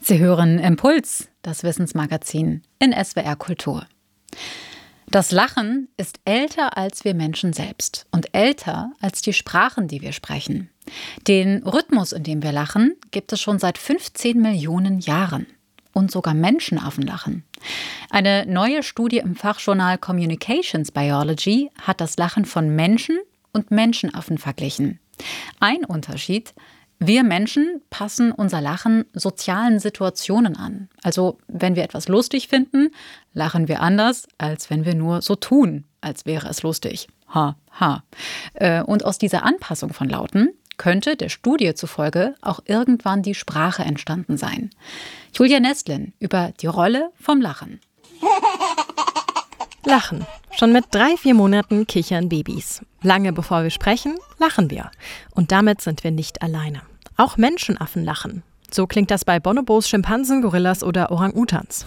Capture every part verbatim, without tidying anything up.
Sie hören Impuls, das Wissensmagazin in S W R Kultur. Das Lachen ist älter als wir Menschen selbst und älter als die Sprachen, die wir sprechen. Den Rhythmus, in dem wir lachen, gibt es schon seit fünfzehn Millionen Jahren. Und sogar Menschenaffen lachen. Eine neue Studie im Fachjournal Communications Biology hat das Lachen von Menschen und Menschenaffen verglichen. Ein Unterschied: Wir Menschen passen unser Lachen sozialen Situationen an. Also wenn wir etwas lustig finden, lachen wir anders, als wenn wir nur so tun, als wäre es lustig. Ha, ha. Und aus dieser Anpassung von Lauten könnte der Studie zufolge auch irgendwann die Sprache entstanden sein. Julia Nestlin über die Rolle vom Lachen. Lachen. Schon mit drei, vier Monaten kichern Babys. Lange bevor wir sprechen, lachen wir. Und damit sind wir nicht alleine. Auch Menschenaffen lachen. So klingt das bei Bonobos, Schimpansen, Gorillas oder Orang-Utans.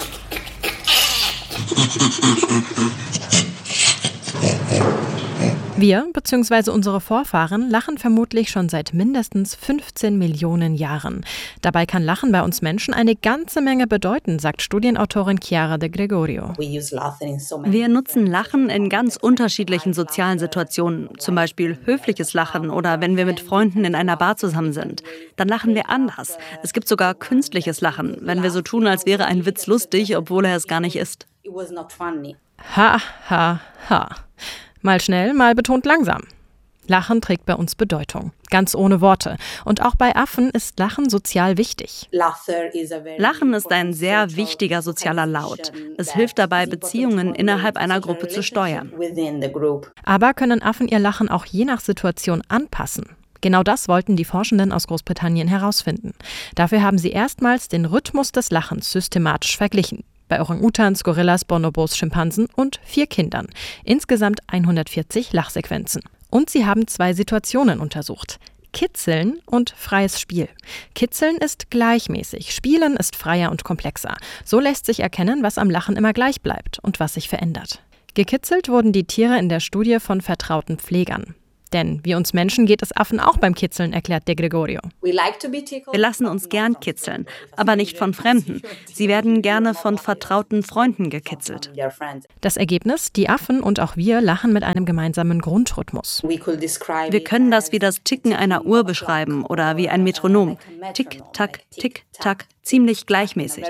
Wir bzw. unsere Vorfahren lachen vermutlich schon seit mindestens fünfzehn Millionen Jahren. Dabei kann Lachen bei uns Menschen eine ganze Menge bedeuten, sagt Studienautorin Chiara De Gregorio. Wir nutzen Lachen in ganz unterschiedlichen sozialen Situationen, zum Beispiel höfliches Lachen oder wenn wir mit Freunden in einer Bar zusammen sind. Dann lachen wir anders. Es gibt sogar künstliches Lachen, wenn wir so tun, als wäre ein Witz lustig, obwohl er es gar nicht ist. Ha, ha, ha. Mal schnell, mal betont langsam. Lachen trägt bei uns Bedeutung, ganz ohne Worte. Und auch bei Affen ist Lachen sozial wichtig. Lachen ist ein sehr wichtiger sozialer Laut. Es hilft dabei, Beziehungen innerhalb einer Gruppe zu steuern. Aber können Affen ihr Lachen auch je nach Situation anpassen? Genau das wollten die Forschenden aus Großbritannien herausfinden. Dafür haben sie erstmals den Rhythmus des Lachens systematisch verglichen. Bei Orang-Utans, Gorillas, Bonobos, Schimpansen und vier Kindern. Insgesamt hundertvierzig Lachsequenzen. Und sie haben zwei Situationen untersucht: Kitzeln und freies Spiel. Kitzeln ist gleichmäßig, Spielen ist freier und komplexer. So lässt sich erkennen, was am Lachen immer gleich bleibt und was sich verändert. Gekitzelt wurden die Tiere in der Studie von vertrauten Pflegern. Denn wie uns Menschen geht es Affen auch beim Kitzeln, erklärt De Gregorio. Wir lassen uns gern kitzeln, aber nicht von Fremden. Sie werden gerne von vertrauten Freunden gekitzelt. Das Ergebnis: Die Affen und auch wir lachen mit einem gemeinsamen Grundrhythmus. Wir können das wie das Ticken einer Uhr beschreiben oder wie ein Metronom. Tick, tack, tick, tack, ziemlich gleichmäßig.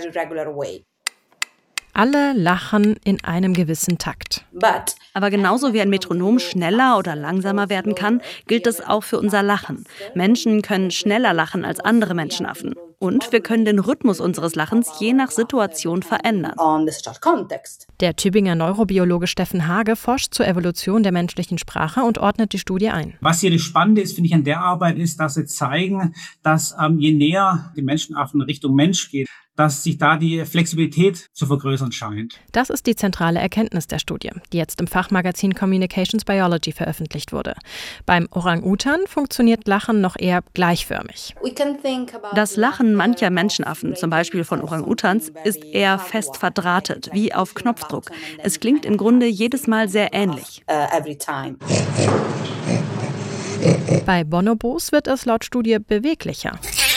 Alle lachen in einem gewissen Takt. Aber genauso wie ein Metronom schneller oder langsamer werden kann, gilt es auch für unser Lachen. Menschen können schneller lachen als andere Menschenaffen. Und wir können den Rhythmus unseres Lachens je nach Situation verändern. Der Tübinger Neurobiologe Steffen Hage forscht zur Evolution der menschlichen Sprache und ordnet die Studie ein. Was hier das Spannende ist, finde ich, an der Arbeit ist, dass sie zeigen, dass ähm, je näher die Menschenaffen Richtung Mensch geht, dass sich da die Flexibilität zu vergrößern scheint. Das ist die zentrale Erkenntnis der Studie, die jetzt im Fachmagazin Communications Biology veröffentlicht wurde. Beim Orang-Utan funktioniert Lachen noch eher gleichförmig. Das Lachen mancher Menschenaffen, zum Beispiel von Orang-Utans, ist eher fest verdrahtet, wie auf Knopfdruck. Es klingt im Grunde jedes Mal sehr ähnlich. Bei Bonobos wird es laut Studie beweglicher.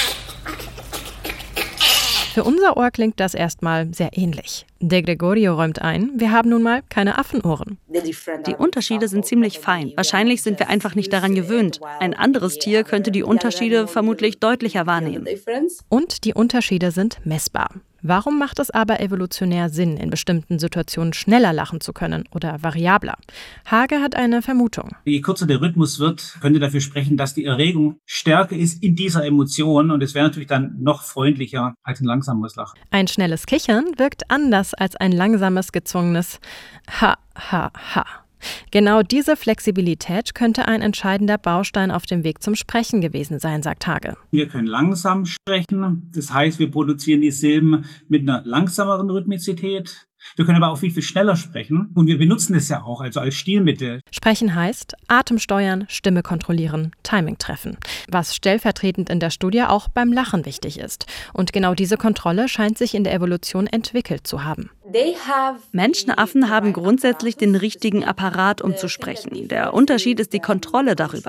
Für unser Ohr klingt das erstmal sehr ähnlich. De Gregorio räumt ein, wir haben nun mal keine Affenohren. Die Unterschiede sind ziemlich fein. Wahrscheinlich sind wir einfach nicht daran gewöhnt. Ein anderes Tier könnte die Unterschiede vermutlich deutlicher wahrnehmen. Und die Unterschiede sind messbar. Warum macht es aber evolutionär Sinn, in bestimmten Situationen schneller lachen zu können oder variabler? Hage hat eine Vermutung. Je kürzer der Rhythmus wird, könnte dafür sprechen, dass die Erregung stärker ist in dieser Emotion und es wäre natürlich dann noch freundlicher als ein langsames Lachen. Ein schnelles Kichern wirkt anders als ein langsames, gezwungenes Ha, ha, ha. Genau diese Flexibilität könnte ein entscheidender Baustein auf dem Weg zum Sprechen gewesen sein, sagt Hage. Wir können langsam sprechen, das heißt, wir produzieren die Silben mit einer langsameren Rhythmizität. Wir können aber auch viel, viel schneller sprechen und wir benutzen es ja auch also als Stilmittel. Sprechen heißt Atem steuern, Stimme kontrollieren, Timing treffen. Was stellvertretend in der Studie auch beim Lachen wichtig ist. Und genau diese Kontrolle scheint sich in der Evolution entwickelt zu haben. Menschenaffen haben grundsätzlich den richtigen Apparat, um zu sprechen. Der Unterschied ist die Kontrolle darüber.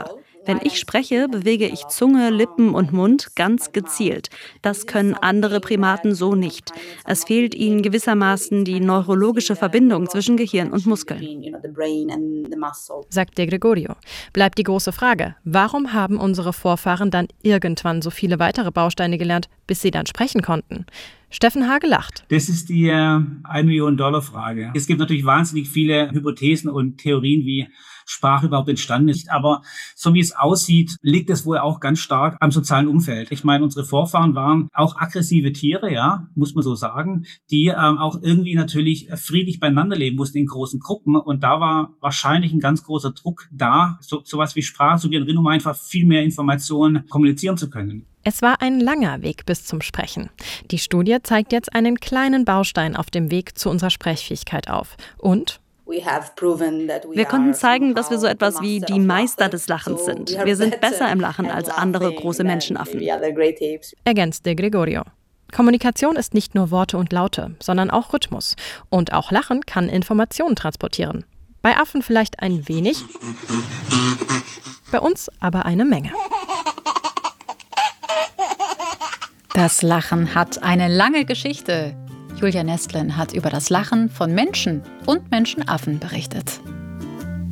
Wenn ich spreche, bewege ich Zunge, Lippen und Mund ganz gezielt. Das können andere Primaten so nicht. Es fehlt ihnen gewissermaßen die neurologische Verbindung zwischen Gehirn und Muskeln. Sagt De Gregorio. Bleibt die große Frage, warum haben unsere Vorfahren dann irgendwann so viele weitere Bausteine gelernt, bis sie dann sprechen konnten? Steffen Hage lacht. Das ist die äh, ein Million Dollar Frage. Es gibt natürlich wahnsinnig viele Hypothesen und Theorien, wie Sprache überhaupt entstanden ist. Aber so wie es aussieht, liegt es wohl auch ganz stark am sozialen Umfeld. Ich meine, unsere Vorfahren waren auch aggressive Tiere, ja, muss man so sagen, die ähm, auch irgendwie natürlich friedlich beieinander leben mussten in großen Gruppen. Und da war wahrscheinlich ein ganz großer Druck da, so sowas wie Sprache zu generieren, um einfach viel mehr Informationen kommunizieren zu können. Es war ein langer Weg bis zum Sprechen. Die Studie zeigt jetzt einen kleinen Baustein auf dem Weg zu unserer Sprechfähigkeit auf. Und wir konnten zeigen, dass wir so etwas wie die Meister des Lachens sind. Wir sind besser im Lachen als andere große Menschenaffen. Ergänzt De Gregorio. Kommunikation ist nicht nur Worte und Laute, sondern auch Rhythmus. Und auch Lachen kann Informationen transportieren. Bei Affen vielleicht ein wenig, bei uns aber eine Menge. Das Lachen hat eine lange Geschichte. Julia Nestlin hat über das Lachen von Menschen und Menschenaffen berichtet.